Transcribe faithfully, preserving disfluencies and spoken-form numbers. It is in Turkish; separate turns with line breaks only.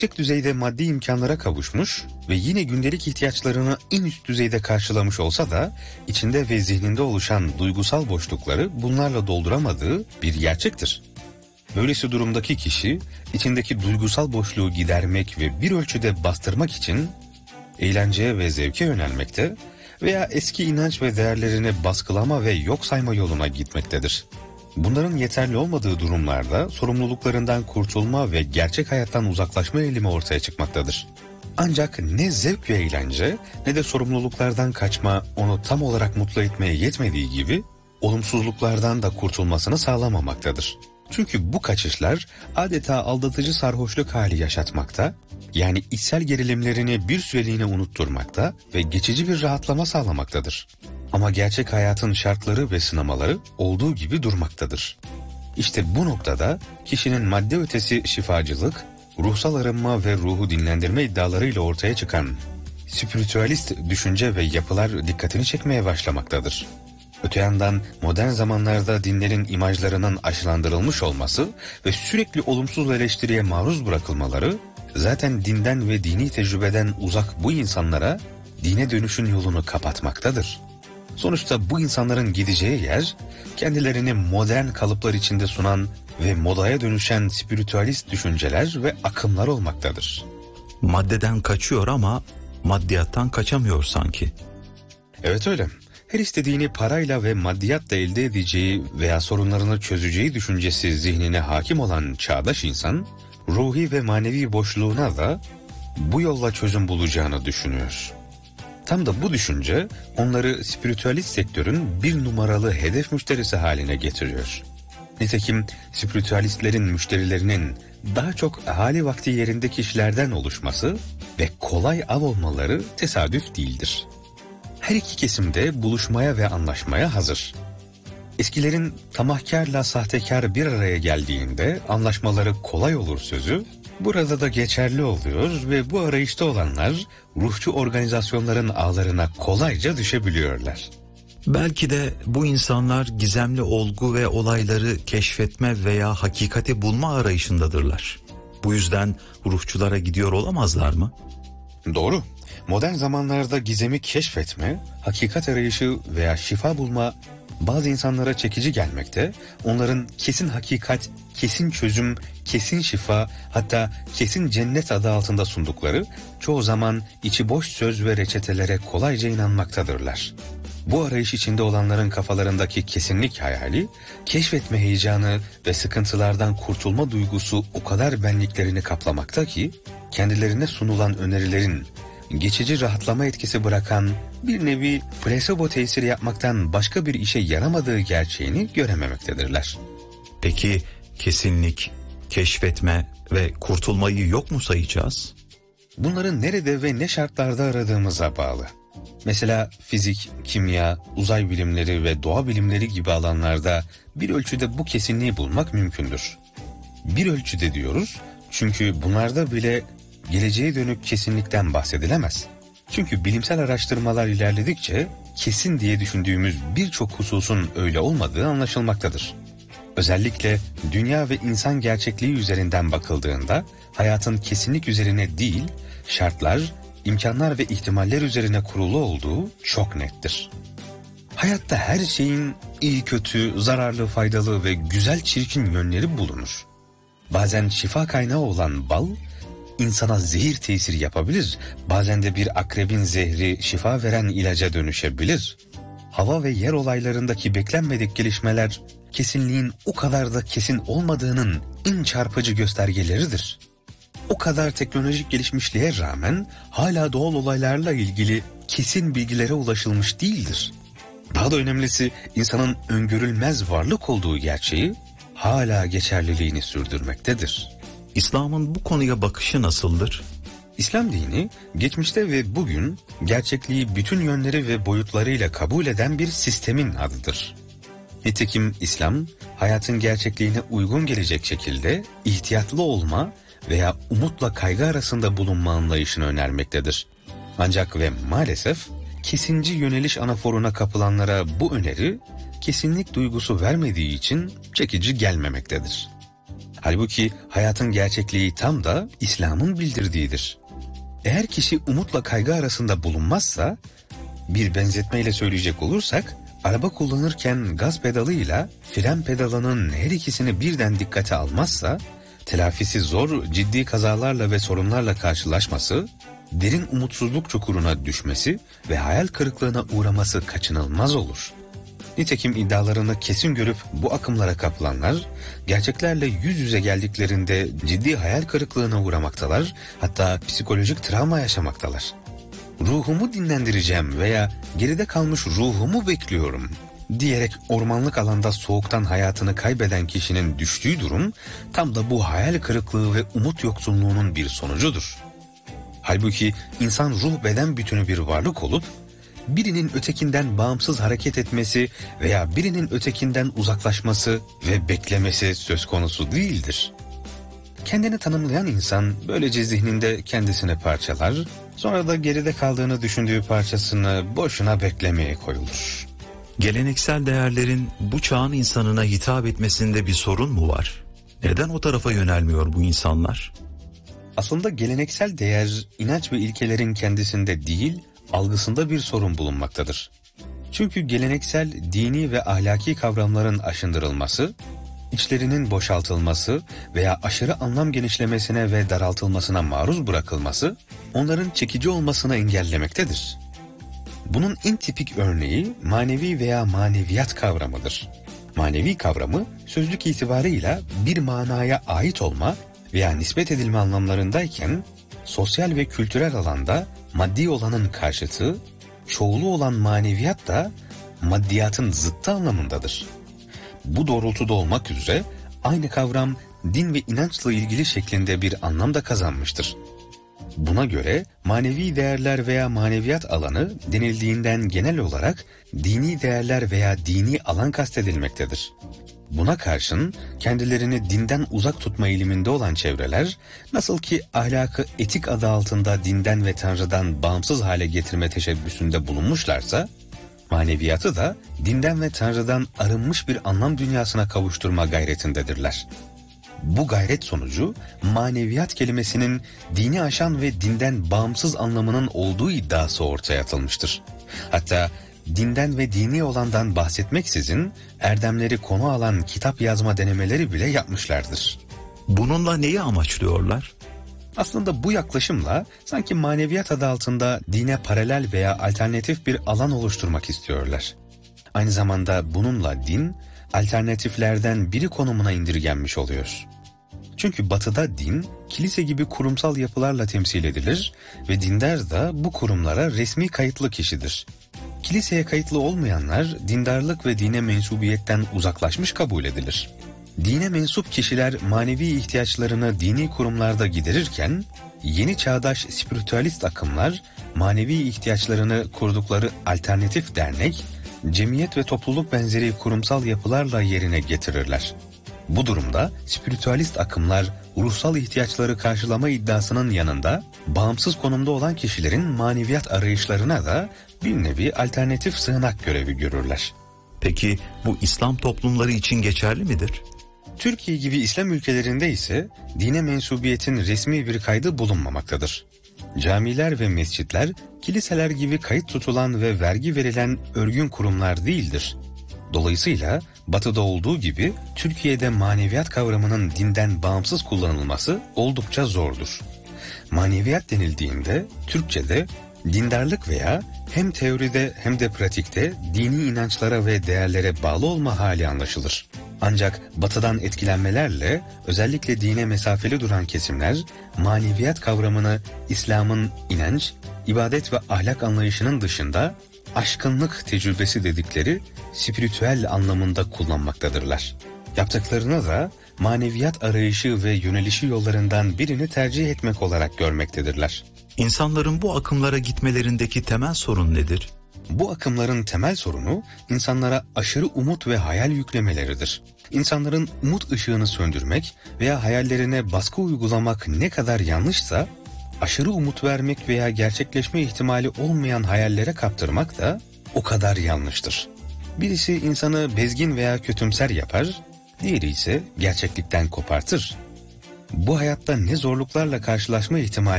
yüksek düzeyde maddi imkanlara kavuşmuş ve yine gündelik ihtiyaçlarını en üst düzeyde karşılamış olsa da içinde ve zihninde oluşan duygusal boşlukları bunlarla dolduramadığı bir gerçektir. Böylesi durumdaki kişi içindeki duygusal boşluğu gidermek ve bir ölçüde bastırmak için eğlenceye ve zevke yönelmekte veya eski inanç ve değerlerini baskılama ve yok sayma yoluna gitmektedir. Bunların yeterli olmadığı durumlarda sorumluluklarından kurtulma ve gerçek hayattan uzaklaşma eğilimi ortaya çıkmaktadır. Ancak ne zevk ve eğlence ne de sorumluluklardan kaçma onu tam olarak mutlu etmeye yetmediği gibi olumsuzluklardan da kurtulmasını sağlamamaktadır. Çünkü bu kaçışlar adeta aldatıcı sarhoşluk hali yaşatmakta, yani içsel gerilimlerini bir süreliğine unutturmakta ve geçici bir rahatlama sağlamaktadır. Ama gerçek hayatın şartları ve sınamaları olduğu gibi durmaktadır. İşte bu noktada kişinin madde ötesi şifacılık, ruhsal arınma ve ruhu dinlendirme iddialarıyla ortaya çıkan spiritüalist düşünce ve yapılar dikkatini çekmeye başlamaktadır. Öte yandan modern zamanlarda dinlerin imajlarının aşılandırılmış olması ve sürekli olumsuz eleştiriye maruz bırakılmaları, zaten dinden ve dini tecrübeden uzak bu insanlara dine dönüşün yolunu kapatmaktadır. Sonuçta bu insanların gideceği yer, kendilerini modern kalıplar içinde sunan ve modaya dönüşen spiritüalist düşünceler ve akımlar olmaktadır.
Maddeden kaçıyor ama maddiyattan kaçamıyor sanki.
Evet öyle. Her istediğini parayla ve maddiyatla elde edeceği veya sorunlarını çözeceği düşüncesi zihnine hakim olan çağdaş insan, ruhi ve manevi boşluğuna da bu yolla çözüm bulacağını düşünüyor. Tam da bu düşünce onları spiritüalist sektörün bir numaralı hedef müşterisi haline getiriyor. Nitekim spiritüalistlerin müşterilerinin daha çok hali vakti yerinde kişilerden oluşması ve kolay av olmaları tesadüf değildir. Her iki kesimde buluşmaya ve anlaşmaya hazır. Eskilerin tamahkarla sahtekar bir araya geldiğinde anlaşmaları kolay olur sözü, burada da geçerli oluyor ve bu arayışta olanlar ruhçu organizasyonların ağlarına kolayca düşebiliyorlar.
Belki de bu insanlar gizemli olgu ve olayları keşfetme veya hakikati bulma arayışındadırlar. Bu yüzden ruhçulara gidiyor olamazlar mı?
Doğru. Modern zamanlarda gizemi keşfetme, hakikat arayışı veya şifa bulma bazı insanlara çekici gelmekte, onların kesin hakikat, kesin çözüm, kesin şifa, hatta kesin cennet adı altında sundukları çoğu zaman içi boş söz ve reçetelere kolayca inanmaktadırlar. Bu arayış içinde olanların kafalarındaki kesinlik hayali, keşfetme heyecanı ve sıkıntılardan kurtulma duygusu o kadar benliklerini kaplamakta ki, kendilerine sunulan önerilerin geçici rahatlama etkisi bırakan bir nevi plasebo tesiri yapmaktan başka bir işe yaramadığı gerçeğini görememektedirler.
Peki kesinlik, keşfetme ve kurtulmayı yok mu sayacağız?
Bunları nerede ve ne şartlarda aradığımıza bağlı. Mesela fizik, kimya, uzay bilimleri ve doğa bilimleri gibi alanlarda bir ölçüde bu kesinliği bulmak mümkündür. Bir ölçüde diyoruz çünkü bunlarda bile geleceğe dönük kesinlikten bahsedilemez. Çünkü bilimsel araştırmalar ilerledikçe kesin diye düşündüğümüz birçok hususun öyle olmadığı anlaşılmaktadır. Özellikle dünya ve insan gerçekliği üzerinden bakıldığında hayatın kesinlik üzerine değil, şartlar, imkanlar ve ihtimaller üzerine kurulu olduğu çok nettir. Hayatta her şeyin iyi kötü, zararlı faydalı ve güzel çirkin yönleri bulunur. Bazen şifa kaynağı olan bal, insana zehir tesiri yapabilir, bazen de bir akrebin zehri şifa veren ilaca dönüşebilir. Hava ve yer olaylarındaki beklenmedik gelişmeler, kesinliğin o kadar da kesin olmadığının en çarpıcı göstergeleridir. O kadar teknolojik gelişmişliğe rağmen hala doğal olaylarla ilgili kesin bilgilere ulaşılmış değildir. Daha da önemlisi insanın öngörülmez varlık olduğu gerçeği hala geçerliliğini sürdürmektedir.
İslam'ın bu konuya bakışı nasıldır?
İslam dini geçmişte ve bugün gerçekliği bütün yönleri ve boyutlarıyla kabul eden bir sistemin adıdır. Nitekim İslam hayatın gerçekliğine uygun gelecek şekilde ihtiyatlı olma veya umutla kaygı arasında bulunma anlayışını önermektedir. Ancak ve maalesef kesinci yöneliş anaforuna kapılanlara bu öneri kesinlik duygusu vermediği için çekici gelmemektedir. Halbuki hayatın gerçekliği tam da İslam'ın bildirdiğidir. Eğer kişi umutla kaygı arasında bulunmazsa, bir benzetmeyle söyleyecek olursak, araba kullanırken gaz pedalıyla fren pedalının her ikisini birden dikkate almazsa, telafisi zor ciddi kazalarla ve sorunlarla karşılaşması, derin umutsuzluk çukuruna düşmesi ve hayal kırıklığına uğraması kaçınılmaz olur. Nitekim iddialarını kesin görüp bu akımlara kapılanlar, gerçeklerle yüz yüze geldiklerinde ciddi hayal kırıklığına uğramaktalar, hatta psikolojik travma yaşamaktalar. Ruhumu dinlendireceğim veya geride kalmış ruhumu bekliyorum diyerek ormanlık alanda soğuktan hayatını kaybeden kişinin düştüğü durum tam da bu hayal kırıklığı ve umut yoksunluğunun bir sonucudur. Halbuki insan ruh beden bütünü bir varlık olup birinin ötekinden bağımsız hareket etmesi veya birinin ötekinden uzaklaşması ve beklemesi söz konusu değildir. Kendini tanımlayan insan böylece zihninde kendisini parçalar, sonra da geride kaldığını düşündüğü parçasını boşuna beklemeye koyulur.
Geleneksel değerlerin bu çağın insanına hitap etmesinde bir sorun mu var? Neden o tarafa yönelmiyor bu insanlar?
Aslında geleneksel değer, inanç ve ilkelerin kendisinde değil, algısında bir sorun bulunmaktadır. Çünkü geleneksel, dini ve ahlaki kavramların aşındırılması, içlerinin boşaltılması veya aşırı anlam genişlemesine ve daraltılmasına maruz bırakılması, onların çekici olmasını engellemektedir. Bunun en tipik örneği manevi veya maneviyat kavramıdır. Manevi kavramı, sözlük itibarıyla bir manaya ait olma veya nispet edilme anlamlarındayken, sosyal ve kültürel alanda maddi olanın karşıtı, çoğulu olan maneviyat da maddiyatın zıttı anlamındadır. Bu doğrultuda olmak üzere aynı kavram din ve inançla ilgili şeklinde bir anlam da kazanmıştır. Buna göre manevi değerler veya maneviyat alanı denildiğinden genel olarak dini değerler veya dini alan kastedilmektedir. Buna karşın kendilerini dinden uzak tutma eğiliminde olan çevreler, nasıl ki ahlakı etik adı altında dinden ve Tanrı'dan bağımsız hale getirme teşebbüsünde bulunmuşlarsa, maneviyatı da dinden ve Tanrı'dan arınmış bir anlam dünyasına kavuşturma gayretindedirler. Bu gayret sonucu maneviyat kelimesinin dini aşan ve dinden bağımsız anlamının olduğu iddiası ortaya atılmıştır. Hatta dinden ve dini olandan bahsetmeksizin erdemleri konu alan kitap yazma denemeleri bile yapmışlardır.
Bununla neyi amaçlıyorlar?
Aslında bu yaklaşımla sanki maneviyat adı altında dine paralel veya alternatif bir alan oluşturmak istiyorlar. Aynı zamanda bununla din, alternatiflerden biri konumuna indirgenmiş oluyor. Çünkü batıda din, kilise gibi kurumsal yapılarla temsil edilir ve dindar da bu kurumlara resmi kayıtlı kişidir. Kiliseye kayıtlı olmayanlar dindarlık ve dine mensubiyetten uzaklaşmış kabul edilir. Dine mensup kişiler manevi ihtiyaçlarını dini kurumlarda giderirken, yeni çağdaş spiritüalist akımlar manevi ihtiyaçlarını kurdukları alternatif dernek, cemiyet ve topluluk benzeri kurumsal yapılarla yerine getirirler. Bu durumda spiritüalist akımlar ruhsal ihtiyaçları karşılama iddiasının yanında bağımsız konumda olan kişilerin maneviyat arayışlarına da bir nevi alternatif sığınak görevi görürler.
Peki bu İslam toplumları için geçerli midir?
Türkiye gibi İslam ülkelerinde ise dine mensubiyetin resmi bir kaydı bulunmamaktadır. Camiler ve mescitler kiliseler gibi kayıt tutulan ve vergi verilen örgün kurumlar değildir. Dolayısıyla Batı'da olduğu gibi Türkiye'de maneviyat kavramının dinden bağımsız kullanılması oldukça zordur. Maneviyat denildiğinde Türkçe'de dindarlık veya hem teoride hem de pratikte dini inançlara ve değerlere bağlı olma hali anlaşılır. Ancak Batı'dan etkilenmelerle özellikle dine mesafeli duran kesimler maneviyat kavramını İslam'ın inanç, ibadet ve ahlak anlayışının dışında aşkınlık tecrübesi dedikleri spiritüel anlamında kullanmaktadırlar. Yaptıklarını da maneviyat arayışı ve yönelişi yollarından birini tercih etmek olarak görmektedirler.
İnsanların bu akımlara gitmelerindeki temel sorun nedir?
Bu akımların temel sorunu insanlara aşırı umut ve hayal yüklemeleridir. İnsanların umut ışığını söndürmek veya hayallerine baskı uygulamak ne kadar yanlışsa, aşırı umut vermek veya gerçekleşme ihtimali olmayan hayallere kaptırmak da o kadar yanlıştır. Birisi insanı bezgin veya kötümser yapar diğeri ise gerçeklikten kopartır. Bu hayatta ne zorluklarla karşılaşma ihtimali